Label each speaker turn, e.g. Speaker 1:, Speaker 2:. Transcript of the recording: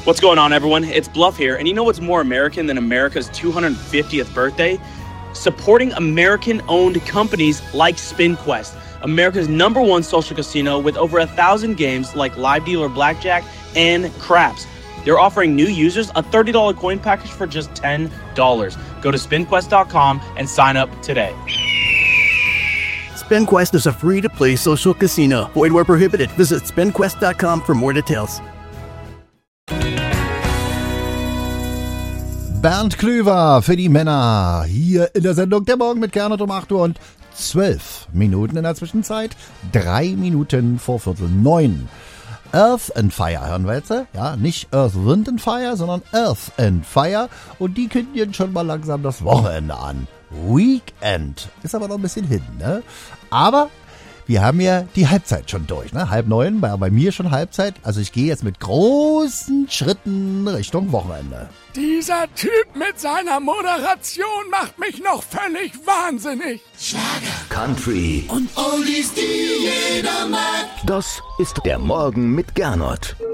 Speaker 1: What's going on, everyone? It's Bluff here, and you know what's more American than America's 250th birthday? Supporting American-owned companies like SpinQuest, America's #1 social casino with over 1,000 games like Live Dealer Blackjack and Craps. They're offering new users a $30 coin package for just $10. Go to spinquest.com and sign up today.
Speaker 2: SpinQuest is a free-to-play social casino. Void where prohibited. Visit spinquest.com for more details.
Speaker 3: Bernd Klüver für die Männer hier in der Sendung Der Morgen mit Gernot um 8 Uhr und 12 Minuten in der Zwischenzeit. 3 Minuten vor 8:45. Earth and Fire hören wir jetzt. Ja, nicht Earth, Wind and Fire, sondern Earth and Fire. Und die kündigen schon mal langsam das Wochenende an. Weekend. Ist aber noch ein bisschen hin, ne? Aber wir haben ja die Halbzeit schon durch, ne? 8:30, bei mir schon Halbzeit. Also ich gehe jetzt mit großen Schritten Richtung Wochenende.
Speaker 4: Dieser Typ mit seiner Moderation macht mich noch völlig wahnsinnig.
Speaker 5: Schlager, Country
Speaker 6: und Oldies, die jeder mag.
Speaker 5: Das ist der Morgen mit Gernot.